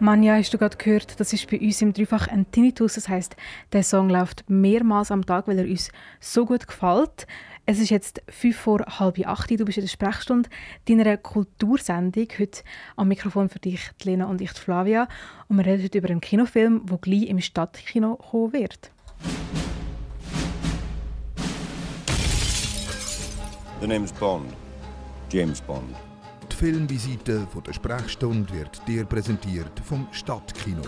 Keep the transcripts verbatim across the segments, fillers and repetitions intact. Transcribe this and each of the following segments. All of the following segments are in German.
Manja, hast du gerade gehört, das ist bei uns im Dreifach ein Tinnitus. Das heisst, der Song läuft mehrmals am Tag, weil er uns so gut gefällt. Es ist jetzt fünf vor halb acht, du bist in der Sprechstunde deiner Kultursendung. Heute am Mikrofon für dich die Lena und ich die Flavia. Und wir reden heute über einen Kinofilm, der gleich im Stadtkino kommen wird. The name's Bond. James Bond. Die Filmvisite von der Sprechstunde wird dir präsentiert vom Stadtkino.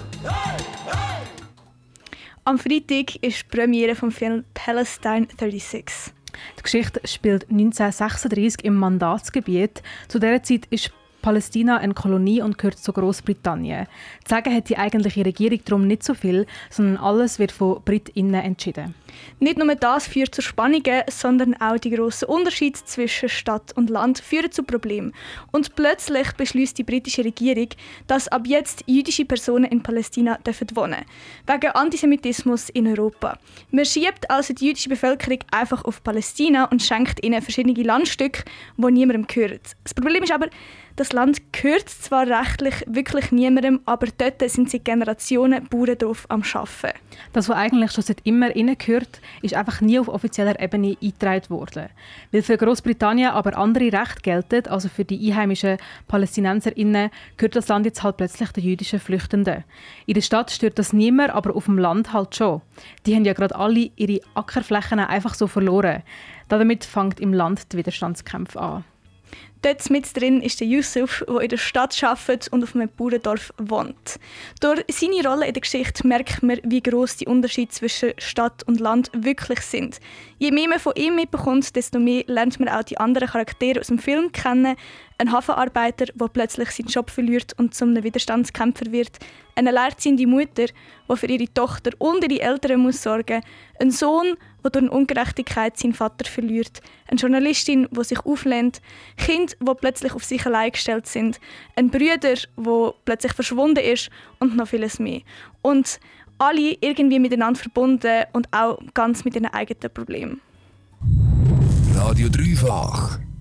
Am Freitag ist die Premiere vom Film Palestine sechsunddreißig. Die Geschichte spielt neunzehnhundertsechsunddreißig im Mandatsgebiet. Zu dieser Zeit ist Palästina eine Kolonie und gehört zu Großbritannien. Zu sagen hat die eigentliche Regierung darum nicht so viel, sondern alles wird von BritInnen entschieden. Nicht nur das führt zu Spannungen, sondern auch die grossen Unterschiede zwischen Stadt und Land führen zu Problemen. Und plötzlich beschließt die britische Regierung, dass ab jetzt jüdische Personen in Palästina dürfen wohnen, wegen Antisemitismus in Europa. Man schiebt also die jüdische Bevölkerung einfach auf Palästina und schenkt ihnen verschiedene Landstücke, die niemandem gehören. Das Problem ist aber, das Land gehört zwar rechtlich wirklich niemandem, aber dort sind seit Generationen Bauern drauf am Arbeiten. Das, was eigentlich schon seit immer innen gehört, ist einfach nie auf offizieller Ebene eingetragen worden. Weil für Großbritannien aber andere Rechte gelten, also für die einheimischen PalästinenserInnen, gehört das Land jetzt halt plötzlich den jüdischen Flüchtenden. In der Stadt stört das niemand, aber auf dem Land halt schon. Die haben ja gerade alle ihre Ackerflächen einfach so verloren. Damit fängt im Land die Widerstandskämpfe an. Dort mit drin ist der Yusuf, der in der Stadt arbeitet und auf einem Bauerndorf wohnt. Durch seine Rolle in der Geschichte merkt man, wie gross die Unterschiede zwischen Stadt und Land wirklich sind. Je mehr man von ihm mitbekommt, desto mehr lernt man auch die anderen Charaktere aus dem Film kennen. Ein Hafenarbeiter, der plötzlich seinen Job verliert und zum Widerstandskämpfer wird. Eine alleinerziehende Mutter, die für ihre Tochter und ihre Eltern muss sorgen muss. Ein Sohn, der durch eine Ungerechtigkeit seinen Vater verliert. Eine Journalistin, die sich auflehnt. Kinder, die plötzlich auf sich allein gestellt sind. Ein Bruder, der plötzlich verschwunden ist und noch vieles mehr. Und alle irgendwie miteinander verbunden und auch ganz mit ihren eigenen Problemen. Radio Dreifach.